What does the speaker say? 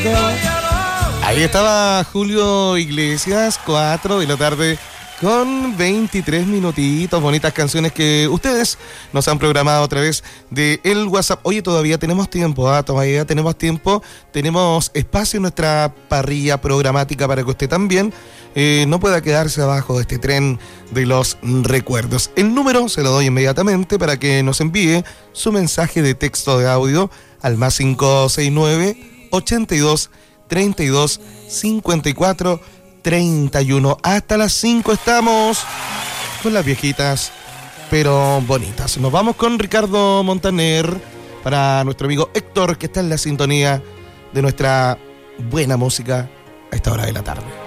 Ahí estaba Julio Iglesias, 4 de la tarde con 23 minutitos, bonitas canciones que ustedes nos han programado a través de el WhatsApp. Oye, todavía tenemos tiempo, todavía tenemos tiempo, tenemos espacio en nuestra parrilla programática para que usted también no pueda quedarse abajo de este tren de los recuerdos. El número se lo doy inmediatamente para que nos envíe su mensaje de texto de audio al más 569 82 32 54 31. Hasta las 5 estamos con las viejitas pero bonitas. Nos vamos con Ricardo Montaner para nuestro amigo Héctor, que está en la sintonía de nuestra buena música a esta hora de la tarde.